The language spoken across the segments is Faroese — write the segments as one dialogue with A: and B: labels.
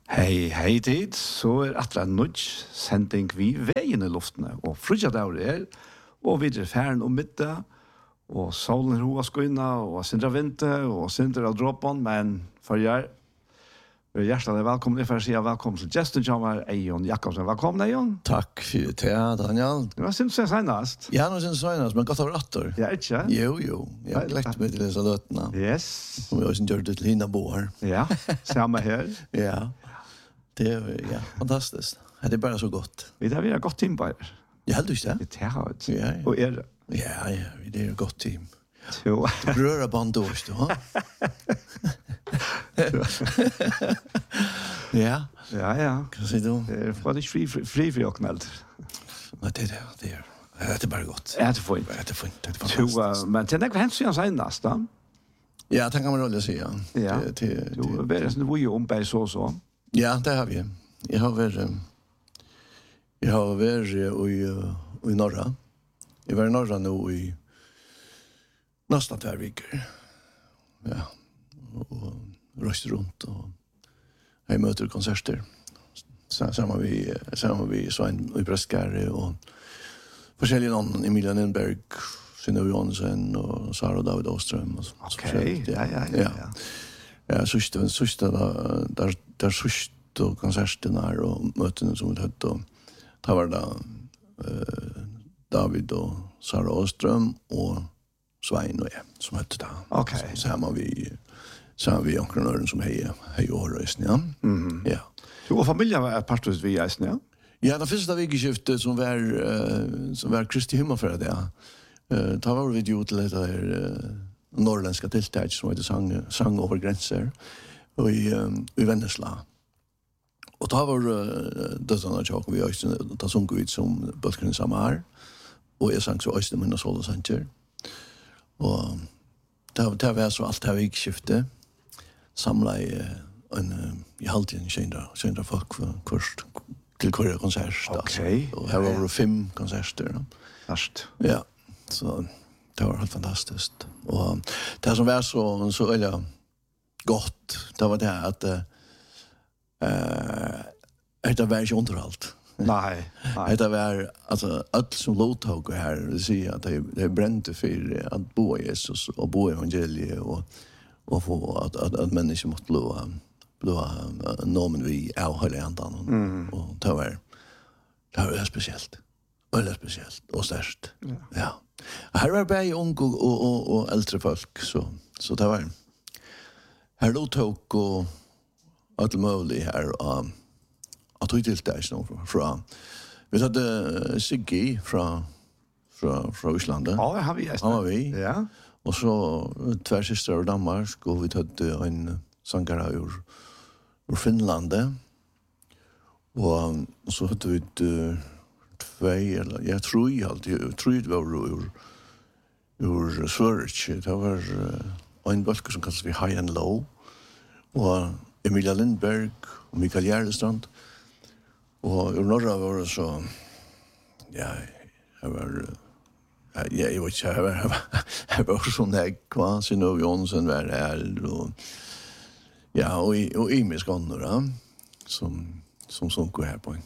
A: Hei tid, så atra nudge sending vi veien I luftene, og frutja dager og videre færen og middag, og solen roa skoina, og sindra vinte, og sindra dråpen, men for jeg hjertelig velkommen, for å si velkommen til Justin Jamar, Eion Jakobsen. Velkommen, Eion.
B: Takk for det, Daniel.
A: Hva synes du senest?
B: Ja, nå synes jeg senest, men godt av ratter.
A: Ja, ikke?
B: Jo. Jeg har lagt meg til disse løtene.
A: Yes.
B: Som jeg også gjør det til hina boer.
A: Ja, samme her.
B: Ja. Det fantastisk. Det bare så godt.
A: Vi har et godt team på her.
B: Ja, du ikke det?
A: Det har vi.
B: Ja.
A: Og det?
B: Ja, det et godt team.
A: Jo.
B: Røra bandårs, du, ha? Ja.
A: Ja.
B: Hva sier du?
A: Det var ikke fri og knelt.
B: Nei, det bare godt.
A: Ja, det er fint.
B: Det er fantastisk.
A: Men til nekva hens siden senest, da?
B: Ja, det kan man rolig si, ja.
A: Ja. Du er sånn vi om bei så.
B: Ja, det har vi. Jeg har vært i Norra. Jeg var I Norra nå I nesten 2 veker. Ja. Og røst rundt og jeg møter konserter. Sammen vi Svein I Breskare og forskjellige navn Emilia Lindberg, Synnøve Johansen og Sara David Åstrøm.
A: Okay, ja.
B: Ja, sørste der sørste konsertene her og møtene som vi høtte. Da var det David og Sara Åstrøm og Svein og jeg som høtte det.
A: Okay.
B: Så har vi omkring som hei årøysen, ja. Ja.
A: Og familien var partus vi eisen, ja? Ja,
B: det første vikeskiftet som var Kristi Himmelfred, ja. Da var vi jo til dette norrländska tiltak som heter sang over grenser og I Vennesla. Og da var dødsarna tjåk vi øyne, da sunk vi som bøtkene samme her, og jeg sang så øyne minne sol og sanger. Og det var så alt det var vikskiftet, samla I halvtiden kjendra folk til hver konsert.
A: Okay.
B: Og her var 5 konserter.
A: Først.
B: Ja, så det var helt fantastisk. Og det som var så veldig godt, det var det at det var ikke underholdt.
A: Nei.
B: Det var, altså, alt som lovtog her, det sier at det brente for at bo Jesus og bo evangeliet og få at mennesker måtte bli nomen vi av hele andan. Og det var spesielt. Veldig spesielt og størst. Ja. Her var bare unge og eldre folk, så det var her lovtog og alt mulig her at vi tiltak fra vi hadde Siggy fra Islandet.
A: Ja, har vi eisen.
B: Han var vi.
A: Ja.
B: Og så 2 syster av Danmark, og vi hadde en sangere ur Finlandet. Og så hadde vi 2, eller jeg tror det var ur Sverige. Det var en bølge som kalles vi High and Low. Og Emilia Lindberg og Mikael Gjerlestrand. Og ur Norra var det så, ja, jeg vet ikke, jeg var sånn hva, Synnøve Johansen var her, og ja, og Imi Skåner, som sunker her på en.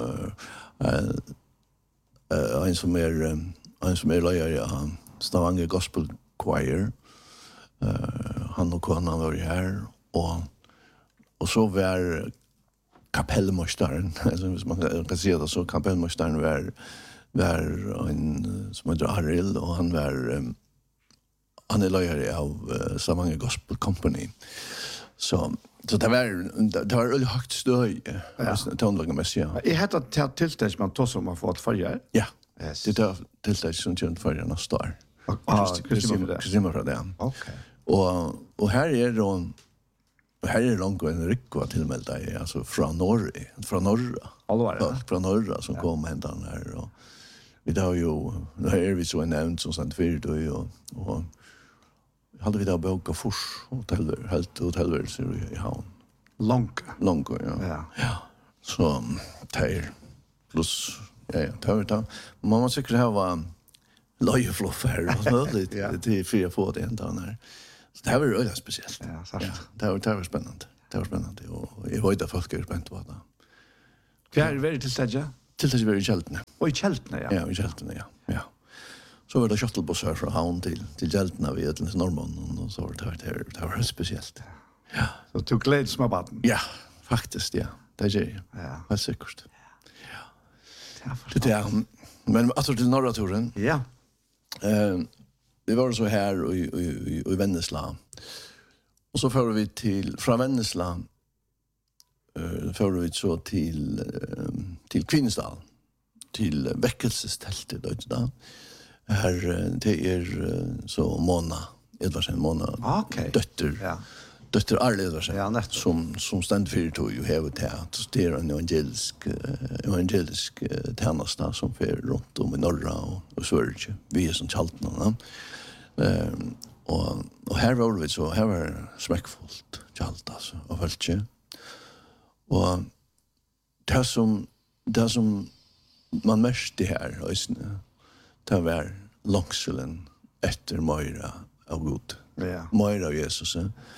B: En som løyer ja, Stavanger Gospel Choir, han og kona var her, og så var kapellmøsteren, hvis man kan si det så, kapellmøsteren var en som heter Arild, og han løyer av Stavanger Gospel Company. Så det var veldig høyt støy, tånlagermessig, ja.
A: Jeg heter tiltak man tås om å få et farger?
B: Ja, det tiltak som kjønt farger neste år. Kristina fra det.
A: Ok.
B: Og her langt en rykva tilmeldt deg, altså fra Norra. Fra Norra som kom hentan her, og vi da jo, nå vi så en nevnt som sendt 4, og hadde vi da boka fors hotellværelser I havn. Langt, ja. Ja. Så teir pluss, ja, teir. Man må sikkert ha løyefloff her, og mulig til 4 få det enda her. Så det var veldig spesielt.
A: Ja, sant.
B: Ja, det var spennende. Det var spännande och jag vet att folk är spänt på det.
A: Kvar är det till stedje?
B: Till det var i Kjeltene.
A: Och i Kjeltene, ja.
B: Ja, i Kjeltene, ja. Ja. Så var det shuttlebuss här från Havn till Kjeltene vid Edlens Norrmån och så var det var speciellt. Ja.
A: Så tog glädje som av baden?
B: Ja, faktiskt, ja. Det är det.
A: Ja.
B: Helt säkert.
A: Ja.
B: Det är men alltså till norra turen.
A: Ja.
B: Det var så här i Vennesla. Och så får vi från Vennesla får vi så till Kvinnestad, till väckelsestältet då. Här det är så Mona Edvardsen,
A: Okej.
B: dotter.
A: Ja.
B: Dotter Arle Edvardsen,
A: Ja,
B: som ständ för to ju have teater. Det är en evangelisk tjänsta som för runt om i norra och Sverige. Vi är som Chaltna. Och här var det så, här var smäckfullt Chalt alltså, och fölkje. Och det som man mest det här, det var långselen efter Möjra av Gud.
A: Ja.
B: Möjra av Jesus.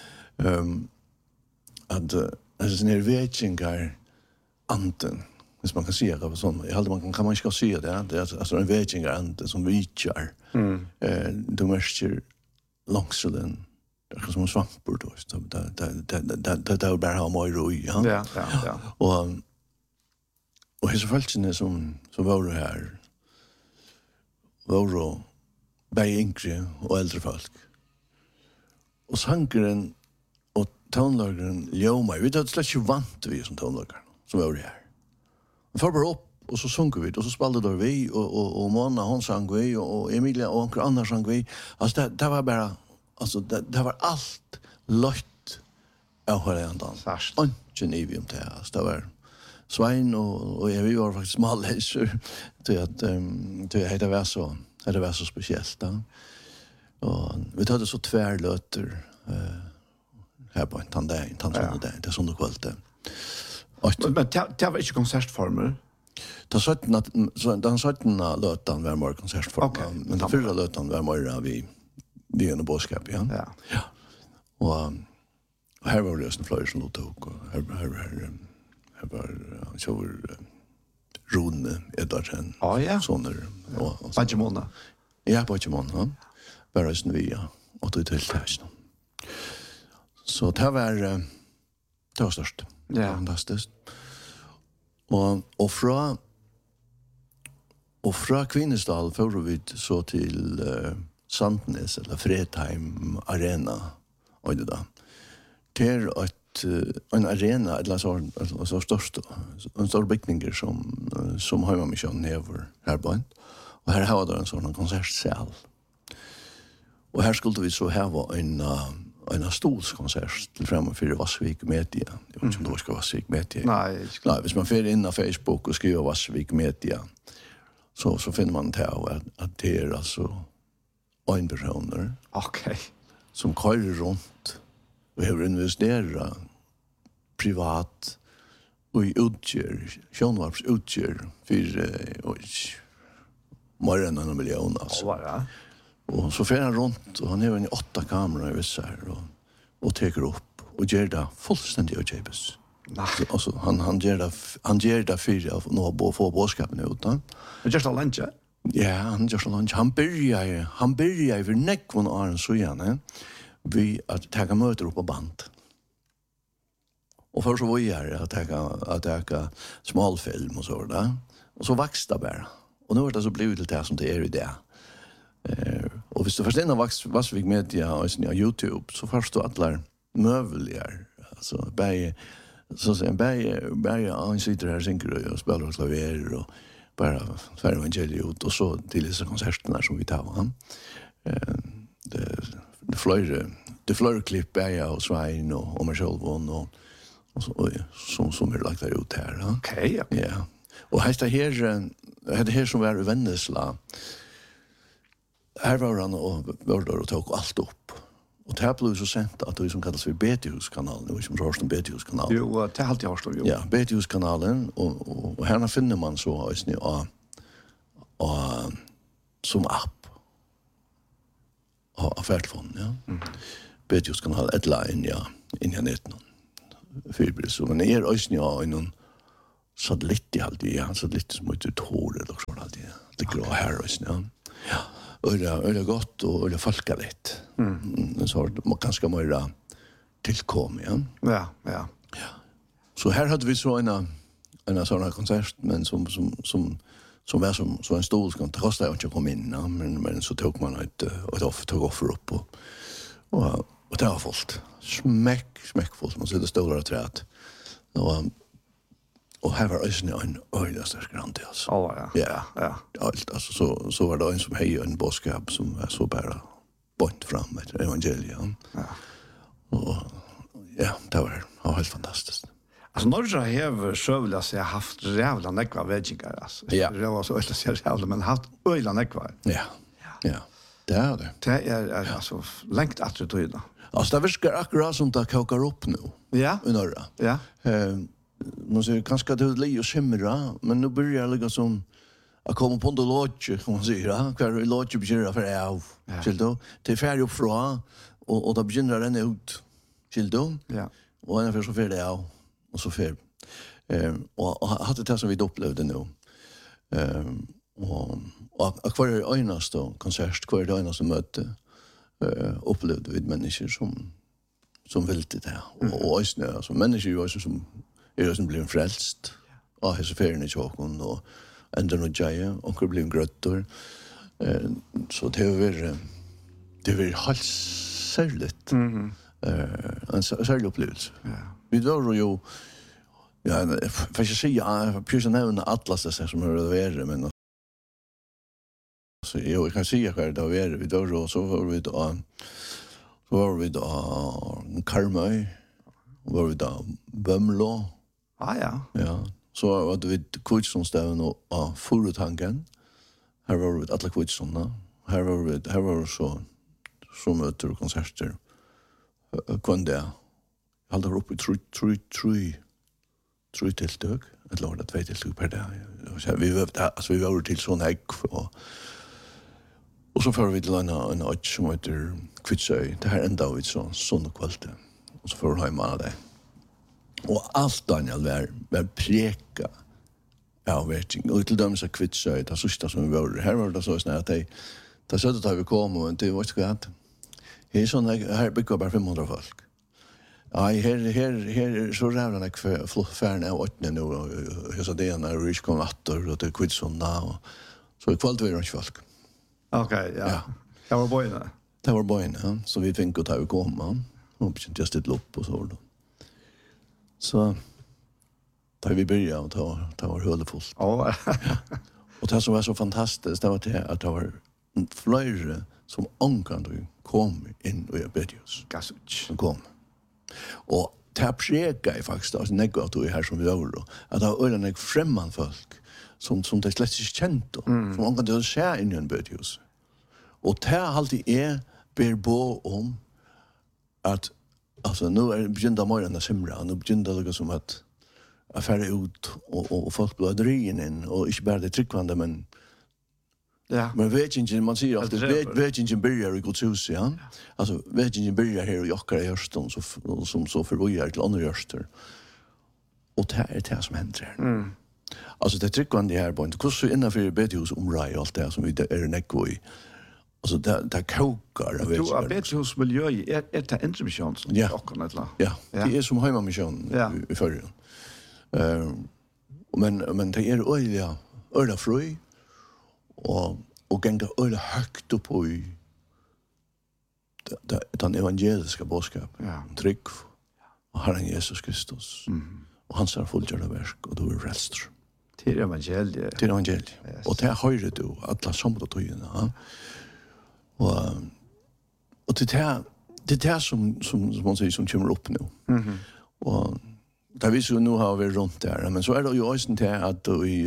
B: Att alltså när vetjingar anten, hvis man kan säga det sån. Jag hade kan man ska säga det. Det är alltså en vetjingar anten som vitjar. Du märker långselen som svampor då. Det är bara ha Möjra i.
A: Ja.
B: Och hela följden som var det här var då både yngre och äldre folk. Och sangren och tonlagaren Ljoma, vi hade slett inte vant vi som tonlagare som var det här. Vi får bara upp och så sjunker vi och så spalade där vi och Mona hon sang vi och Emilia och några andra sang vi. Alltså det var bara, alltså det var allt löjt av varandra.
A: Fast.
B: Inte niv om det. Alltså det var Svein och vi var faktiskt smalläser till att det var så speciellt då. Och vi hade så tvärlöter här på en tanddag, det är sån då kvällt.
A: Men det var inte konsertformer?
B: Den 17 lötan var mer konsertformer, men den förra lötan var mer vi en bådskap, ja. Ja. Och här var det en flöjt som då tog, och här var så Rune Edvardsen.
A: Ja.
B: Sånner.
A: Bajemona.
B: Ja, Bajemona. Bara sen vi, och då till täsen. Så det var störst.
A: Ja.
B: Fantastiskt. Och fra Kvinnestad får vi så till Sandnes eller Fredheim Arena. Och det där. Det är en arena eller så störst en stor byggning som har man mission här på. Och här har det en sån konsertsal. Och här skulle vi så ha en stolskonsert till framför Vassvik Media. Jag vet inte om det ska Vassvik Media.
A: Nej,
B: hvis man får in på Facebook och skriver Vassvik Media så finner man att det är alltså en person som kör runt och har investerat privat och i Sjönvarps utgör för mer än 1 miljon alltså.
A: Ja.
B: Och så fer han runt och han har en 8 kameror i vissa här och teker upp och gör det fullständigt av Jebus. Alltså han gör det för att nå få bådskapen ut.
A: Men just a lunch.
B: Ja, han gör så lunch. Han börjar för nekvån åren så gärna vi att ta möter upp på band. Och för så var jag att ta smalfilm och så där. Och så växte det bara. Och nu har det så blivit till det som det är i det. Och hvis du förstår Vassvik Media och sin YouTube så förstår alla möbler alltså bäge så sen bäge han sitter här synker och spelar klaver och bara för evangeliet och så till dessa konserterna som vi tar va. Det flörklipp bäge och Svein och mig själv och så som är lagt där ut här.
A: Okej.
B: Ja. Och det här som var i Vennesla. Här var han och var där och tog allt upp. Och det här blev så sent att det som kallas för Betius-kanalen, det var som rörst om Betius-kanalen.
A: Jo, det är alltid jag slår ju.
B: Ja, Betius-kanalen, och här finner man så som app av färdfond, ja. Betius-kanalen, ett line, ja, in i nätet. fibris. Men det är ösning av en satellit alltid, ja, satellit som inte tår eller så alltid. Det grå här ösning. Ja. Öle gott och öle folkaligt. Så har man ganska mer tillkom, ja.
A: Ja.
B: Så här hade vi så en sån konsert, men som var som så en stol som kostade inte att komma in, ja, men så tog man ett offer upp och det var fullt. Smäckfullt. Man sitter stolar och träd. Och här var ösning en öjliga stark rand, alltså.
A: Ja.
B: Allt, alltså så var det en som hejade en boskap som var så bara bort fram ett evangelium.
A: Ja.
B: Och ja, det var helt fantastiskt.
A: Alltså Norge har sjövla sig haft rävla nekva väggingar, alltså.
B: Ja.
A: Det var så öjla sig rävla, men haft öjla nekva.
B: Ja. Det är det.
A: Det är alltså längt attrituda.
B: Alltså det verkar akkurat som det kokar upp nu.
A: Ja.
B: I Norge.
A: Ja.
B: Man säger kanske det är ju skimra, men nu börjar det liksom att komma på en lodge, kan man säga. Kvar i lodge börjar för av. Skildo. Det är färdigt upp från och då börjar den ut. Skildo.
A: Ja.
B: Och ungefär så färdigt av. Och så färdigt. Och hade det som vi upplevde nu. Och kvar är öjnast då, konsert, kvar är det öjnast möte. Upplevde vi människor som vill det. Och öjsnö, alltså människor som som blir frälst av hese ferien i tjåkon og enda no djeie, onker blir grøttor. Så det var helt særligt. En særlig opplevelse. Vi var jo, ja, for ikke si, jeg prøver å nevne atlas det som har vært, men så jeg kan si hva det har vært. Vi var jo, så var vi da Karmøy, var vi da Bømlå.
A: Ja.
B: Ja, så var det vid Kvitsonstaven og Furutangen. Her var vi alle Kvitsonna. Her var vi så møter og konserter. Kvann det. Halde var oppe i tre tiltøk. Eller var det 2 tiltøk per dag. Vi var til sånn egg. Og så fører vi til en øk som heter Kvitsøy. Det her enda vi sånn kvalitet. Og så fører vi hjemme av det. Og alt Daniel var preka av verting. Og til dem så Kvitsøy, det sørste som vi var. Her var det så sånn at det søttet da vi kom, og det var ikke hva. Her bygger bare 500 folk. Ja, her så rævler jeg færne av 8 nå, og jeg sa det igjen, og ikke kom atter, og til Kvitsønda, så i kvalitet var det ikke folk.
A: Ok, ja. Det var bøyene.
B: Det var bøyene, ja. Så vi fikk å ta vi kom, og begynte jeg stille opp og så. Så da vi började och det var hölefullt.
A: Ja.
B: Och det som var så fantastiskt, det var det att det var flera som omkring kom in i Bedjus.
A: Gasuch.
B: Som kom. Och det prekade faktiskt, alltså negativt här som vi var, att det var ölen främmande folk som det slett inte känt som omkring det skär in i en Bedjus. Och det alltid ber på om att alltså nu begynner morgonen att simra, nu begynner det som att affära ut och folk blir drien in och inte bara det tryckvande men men vetingen man säger alltid vetingen börjar i Guds hus, ja. Alltså vetingen börjar här och jockar i hörston som så förvojar till andra hörstor. Och det är det som händer. Alltså det tryckvande här på inte hur så innanför bedhus område allt det som vi är näckvo i. Alltså det kokar av
A: du har Bedhus miljö är det intermission som och något.
B: Ja, det är som hemmission i förrän. Men det är öliga fri och gänga öliga högt upp i den evangeliska budskap. Trygg och Herren Jesus Kristus. Och hans har fullgjorda verk och då är frälst.
A: Till evangeliet.
B: Till evangeliet. Och det hör du alla samma tydligen. Och det är som man säger som kommer upp nu. Och där vi så nu har vi runt där, men så är det ju också det att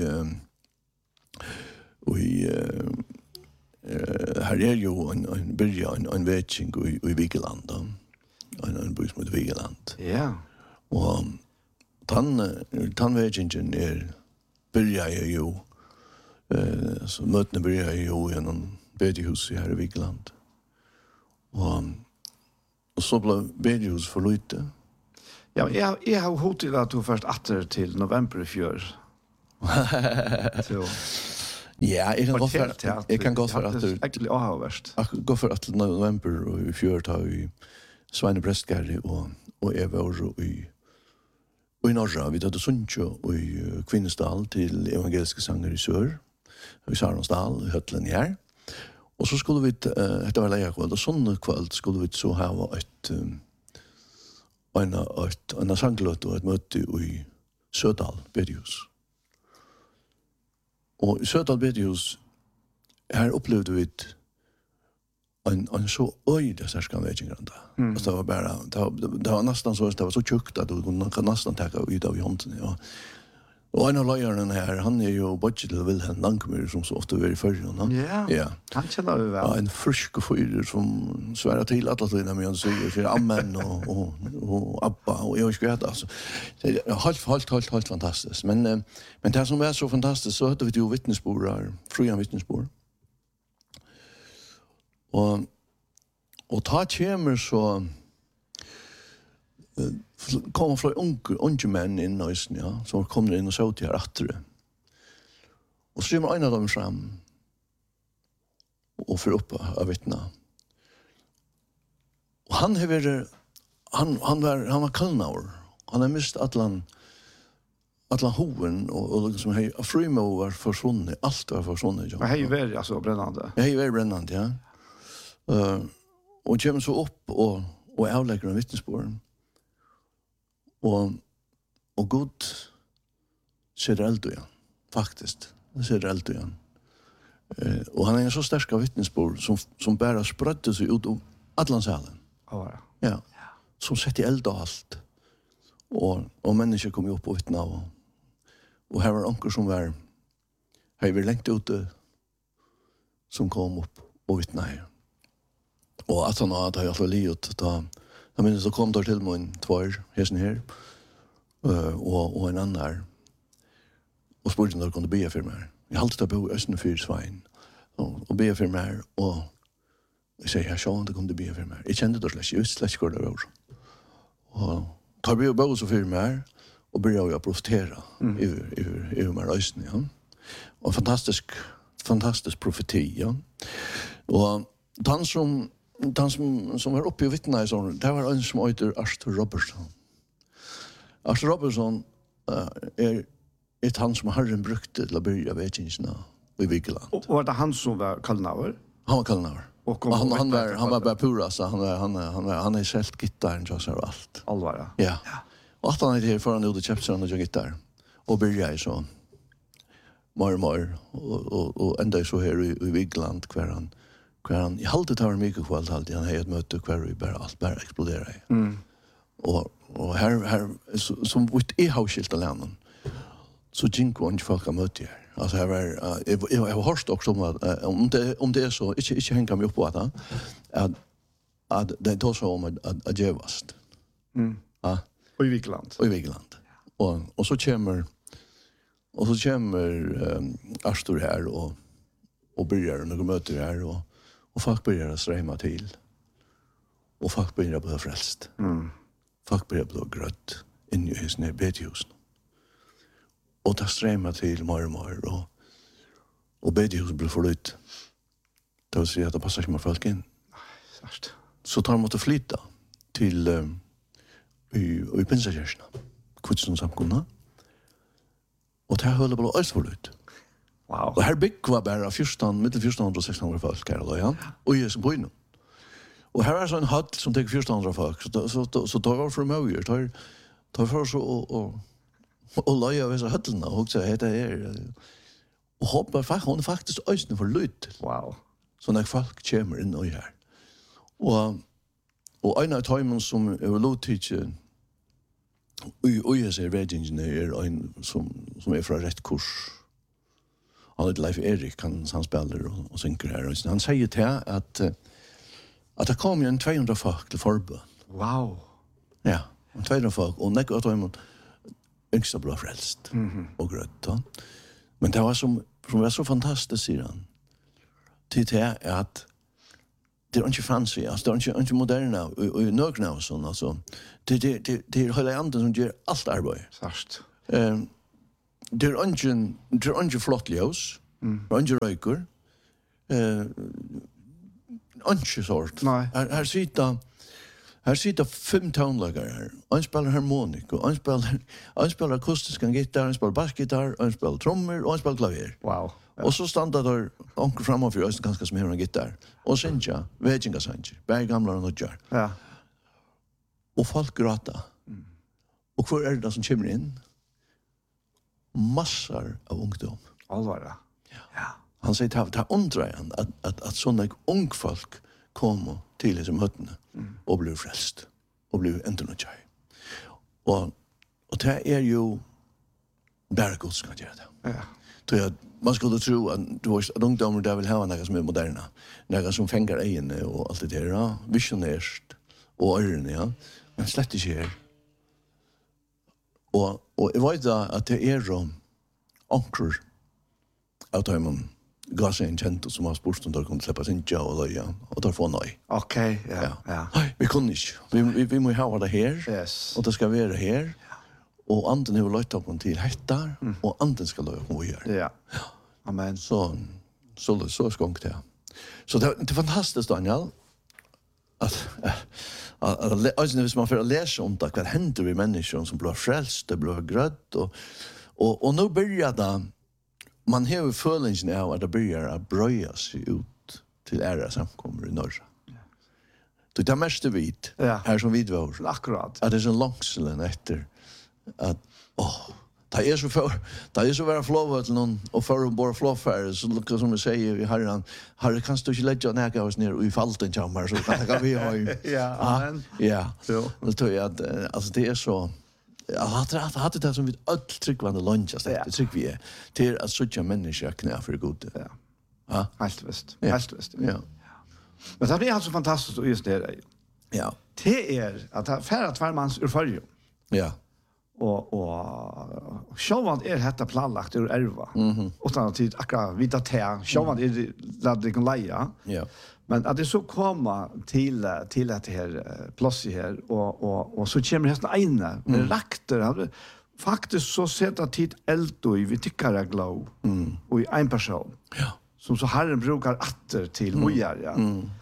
B: här är ju en början en vetching i Vigeland. En by som heter Vigeland.
A: Ja.
B: Och vetchingen börjar ju så mötena börjar ju genom bedjehus här i Vigeland. Och så blev bedjehus för lite.
A: Ja, jeg har hått til at du først atter til november i fjør. Så...
B: Ja, jeg kan gå for at
A: det er egentlig avhørst.
B: Jeg går for at november og i fjør tar vi Sveine Prestgæri og Eva og i Norra. Vi tar Sundsjø og i Kvinnesdal til evangeliske sanger i Sør. I Saronsdal, i Høtlen her. Og så skulle vi, dette var leierkveld, og sånn kveld skulle vi så ha en sangløt og et møte i Sødal bedehus. Og i Sødal bedehus, her opplevde vi en så øyde særskan veggingrande. Det var bare, det var nesten så, det var så tjukt at du kan nesten takke ut av hånden. Og en av løyerne her, han jo budget til Wilhelm Langkommer, som så ofte var i førjen.
A: Ja, han kjenner vi vel.
B: Ja, en frisk fyrer som sværer til at det er mye han sier, for Amen og Abba, og jeg vet ikke hva altså. Det er helt fantastisk. Men det som var så fantastisk, så hadde vi jo vittnesbord, frugan vittnesbord. Og ta kommer så kommer fra unge menn inn i Østen, ja, som kommer inn og så til her atter. Og så kommer en av dem frem og får opp av vittna. Og han var kallnauer. Han har mist atlan hoven og liksom frimo var forsvunnet, alt var forsvunnet. Ja.
A: Men hei var altså brennande.
B: Hei var brennande, ja. Og kommer så opp og avlegger en vittnesbord. Og Gud ser eld igjen, faktisk. Han ser eld igjen. Og han en så sterk av vittnesbord som bare sprødde seg ut om Atlantsalen. Ja. Som setter eld og alt. Og mennesker kom jo opp og vittna. Og her var anker som var her vi lengt ute som kom opp og vittna her. Og at han hadde i hvert fall livet da minnes så kom der til meg en tvær hesen her og en annen her og spurte om de kunne be for meg. Jeg halte til å bo i Østenfyr Svein og be for meg og jeg sier, jeg så om de kunne be for meg. Jeg kjente det slett, jeg visste slett hvor det var. Og tar vi og bo så for meg og begynner jeg å profetere i meg røysen, ja. Og fantastisk profeti, ja. Og han som var oppe i vittna i sånn, det var en som heter Arthur Robertson. Arthur Robertson han som Herren brukte til å begynne veggingsene i Vigeland.
A: Og var det han som var kallnauer?
B: Han var kallnauer. Han var bare pura, så han selv gitaren og alt.
A: Allvara?
B: Ja. Og at han her foran ut og kjøpte seg noen gitar. Og begynte jeg så mar, og enda så her i Vigeland hver han I halte tar mye kvalt alltid, han har et møte hver vi alt bare eksploderer i. Og her som i havskilt av landet, så gikk jo ikke folk av møte her. Altså her var, jeg har hørt også om det så, ikke henger meg opp på at det tar seg om at gjøvast.
A: Og i Vigeland.
B: Og i Vigeland. Og så kommer Astor her og begynner noen møter her og folk begynner å strømme til. Og folk begynner å bli frelst. Folk begynner å bli grøtt inn i husene bedehusene. Og det strømmer til mer, og bedehusene blir forlytt. Det vil si at det passer ikke mer folk inn. Så tar man måtte flytta til i Pinsakirkene, Kvitsen samkomna. Og det hører på alt forlytt.
A: Wow.
B: Og her bygg var bare mittel 1400 og 1600 folk her, ja. Og jeg som på innom. Og her er så en hatt som tenker 1400 folk, så tar var for møyer, tar for så og løy av disse høttene, og så heter det og håper hun faktisk øyne for lyd.
A: Wow.
B: Så når folk kommer inn og her. Og en av tøymen som er lovtidse, og jeg ser vedingene en som fra rett kurs. Han heter Leif Erik, han spiller og synker her. Han sier til at det kom jo en 200 folk til forbøn.
A: Wow.
B: Ja, 200 folk, og nekker at de yngste ble frelst og grøtt. Men det var som var så fantastisk, sier han, til det at det är inte fancy, alltså det är inte moderna och nögna och sånt alltså. Det är hela anden som gör allt arbete.
A: Först.
B: Det är inte flott ljus. Det är inte röker. Inte sort.
A: Nej.
B: Här sitter 5 tonläggare här. En spelar harmonik, och en spelar akustisk gitarr, en spelar basgitarr, en spelar trummor och en spelar klaver.
A: Wow. Ja.
B: Och så standar där onkel framför oss ganska som en gitarr. Och synja, väginga sanger, bäg gamla och nödjar.
A: Ja.
B: Och folk gråta. Och för är det som kommer in? Massor av ungdom.
A: Allvar. Ja.
B: Han säger att det undrar han att sådana ung folk kommer till dessa mötena och blir frälst och blir inte något tjej. Och det är ju bara Gud ska göra det.
A: Ja.
B: Så man skulle tro att ungdomar där vill ha något som är moderna. Något som fänger egen och allt det där. Ja. Visionärt och öron, ja. Men slett inte här. Och jag vet att det är ankor av dem gav sig en kjent som har spurt om de kunde släppa sin tja och löja och där får nej.
A: Okej, ja.
B: Vi kunde inte. Vi må ha det här.
A: Yes.
B: Och det ska vara här. Och anden har löjt oss till hettar och anden ska löjt oss här.
A: Ja. Amen.
B: Så skånk det. Så det är fantastiskt, Daniel, att hvis man får läsa om det, vad händer med människor som blir frälst, det blir grött och nu börjar det, man har følelsen av att det börjar att bröja sig ut till ära samkommer i norra. Det är mest vid, här som vid var.
A: Akkurat.
B: Att det är så långselen efter att, det är så vara flåva till någon och för att bara flåfärre så lukar som vi säger i Herren, Herre, kan du inte lägga näka oss ner i falten kommer så kan vi ha ju.
A: Ja, amen.
B: Ja. Då tror jag att alltså det är så jag hade det som vi öll tryggvande lunch så det tycker vi är till att söka människor knä för god.
A: Ja.
B: Ja.
A: Helt visst.
B: Ja.
A: Helt visst.
B: Ja.
A: Men det blir alltså fantastiskt att just det.
B: Ja.
A: Det är att färra tvärmans ur förrjum.
B: Ja.
A: Och sjåvand detta planlagt ur erva. Utan att tid akkurat vita te. Sjåvand det kan leia.
B: Ja.
A: Men att det så komma till att det här plats här och så kommer hästen ena med rakter. Faktiskt så sätter tid eld och vi tycker är glow. Och i en person.
B: Ja.
A: Som så Herren brukar atter till mojar, ja.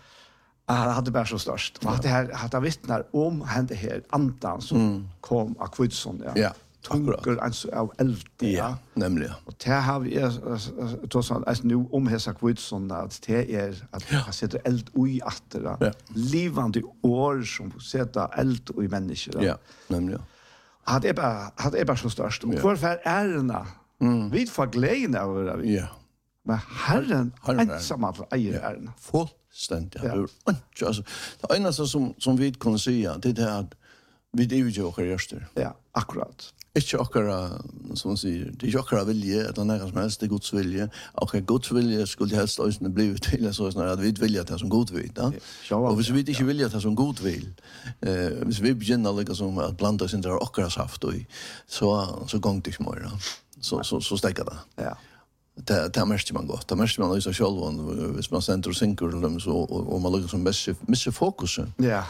A: Han hade bara så störst. Och att det här hade vittnar om hände här andan som kom av Kvidsson, ja.
B: Ja.
A: Tunker av eld,
B: Ja, nämligen.
A: Och det har vi trots allt nu om hesa Kvidsson att det är att han sätter eld i atter.
B: Ja.
A: Livande år som sätter eld i människor.
B: Ja, nämligen.
A: Det är bara så störst. Och varför ärena? Vi får glädjen av det.
B: Ja.
A: Men Herren ensam att äger ärena.
B: Fullständigt. Ja. Alltså, det enda som vi kan säga det är att vi är ju också gärster.
A: Ja, akkurat.
B: Inte akkurat, som man säger, det är inte akkurat vilja, att det är som helst, det är Guds vilja. Och Guds vilja skulle helst också bli till så att vi vill att det som god vill. Ja? Och hvis vi inte vill att det som god vill, hvis vi begynner liksom att blanda oss in där akkurat saft och så gång det inte mer. Så stäcker det.
A: Ja.
B: Det märker man gott. Det märker man också själv hvis man sänder och synker till dem och man liksom missar fokuset.
A: Ja.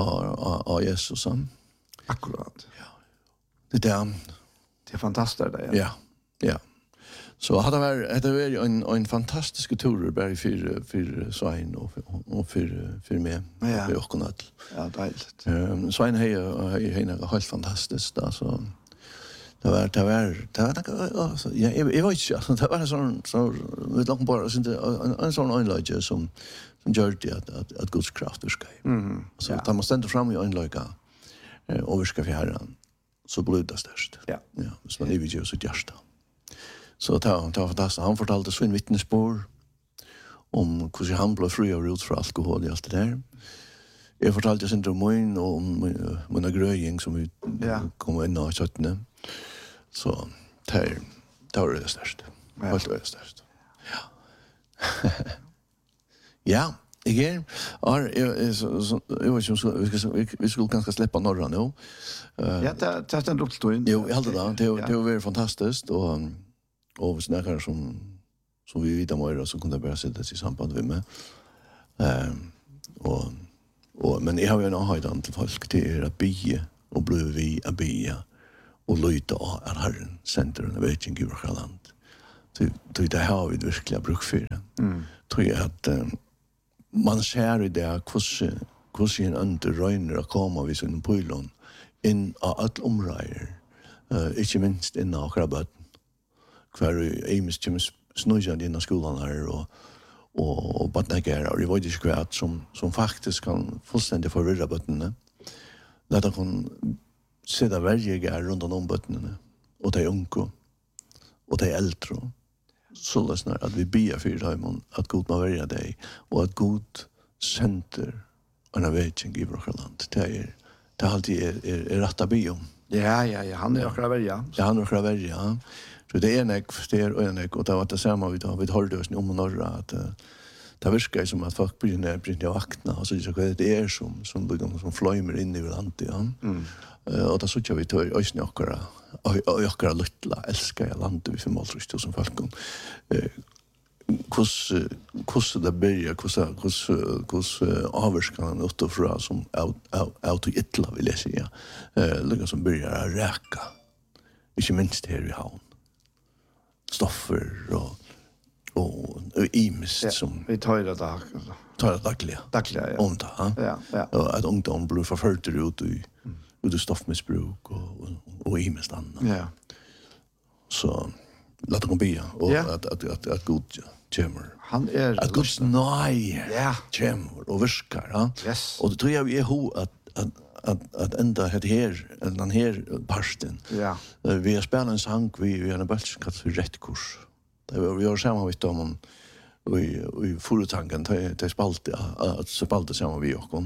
B: Av Jesus.
A: Akkurat.
B: Ja. Det
A: är fantastiskt det.
B: Ja. Ja. Så hade varit en fantastisk tur bara för Svein och för mig.
A: Ja.
B: Vi och något.
A: Ja, dejligt.
B: Svein är något helt fantastiskt alltså. Det var alltså jag vet inte alltså det var så vi långt bara så en sån anläggning som gör det att Guds kraft ska. Så tar man ständer fram i anläggningen och vi ska för Herren så blir det störst.
A: Ja.
B: Ja, så man lever ju så hjärta. Så det var fantastiskt. Han fortalte så en vittnesbörd om hur han blev fri av för alkohol i allt det där. Jag fortalte sin om min och om mina gröjning som vi kom in av köttene. Så det var det störst. Helt det störst. Ja. Ja, igen. Vi skulle ganska släppa norra nu.
A: Ja, det är en luktstund.
B: Jo, jag hade det var fantastiskt och snackar som vi vet om så kunde bara sätta sig i samband med mig. Men jag har ju en avhöjdan till folk till att bya och bli vi att bya och lyta av att Herren sänder en vägen i vårt land. Så det har vi verkligen bruk för det. Tror jag att man ser i det hur en under röjner att komma vid sin pylon in av alla områden. Inte minst in av krabbeten. Kvar i Emis kommer snöjande in av skolan här och badnägare och det var inte kvart som faktiskt kan fullständigt förvirra bötterna. Där de kan sätta väljägare runt om bötterna och de unga och de äldre. Så lösnar att vi ber för dem att God må välja dig och att God sänder en vägen i vårt land. Det är alltid är rätt att be om.
A: Ja, han är akkurat välja.
B: Ja, han är akkurat välja. Så det är en och det var det samma vi hörde oss om norra att det verkar som att folk börjar vakna och så det är som flöjmer in i landet, ja. Och då så tjär vi till oss akkurat lyttla älskar jag landet vi förmåltrust som folk. Hur det börjar, hur avskan utifrån som auto ytla vill jag säga. Lika som börjar att räka. Inte minst här i havn. Stoffer och imist som
A: vi tar det
B: dagliga.
A: Ja.
B: Onda, ja. Och att ungdom blir förförda ut i stoffmissbruk och imist annat.
A: Ja.
B: Så låt dem be och att God kommer.
A: Han är
B: att Guds nej kommer och viskar, ja.
A: Yes.
B: Och det tror jag vi är att ända den här parsten.
A: Ja.
B: Vi har spelat en sang vi har en bälts kallas för rätt kurs. Vi har samma vitt om i företanken det spalte samma vi och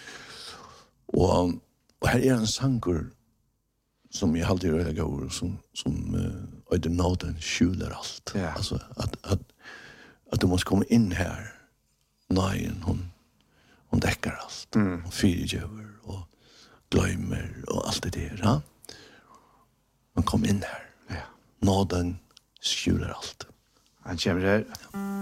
B: och här är en sanger som jag alltid väldigt går som öde nåden skjuler allt.
A: Ja.
B: Alltså att du måste komma in här. Nej, hon täcker allt. Och fyrtjöver och glömmer och allt det där. Ja? Man kom in här.
A: Ja.
B: Nåden skjuler allt.
A: Han kommer här.